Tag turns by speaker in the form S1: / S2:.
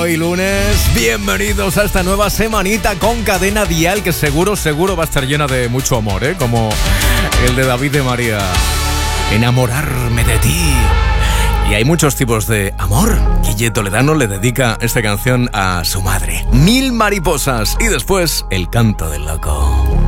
S1: hoy lunes. Bienvenidos a esta nueva semanita con Cadena Dial, que seguro va a estar llena de mucho amor, como el de David de María. Enamorarme de ti. Y hay muchos tipos de amor. Guille Toledano le dedica esta canción a su madre. 1000 mariposas. Y después, el canto del loco.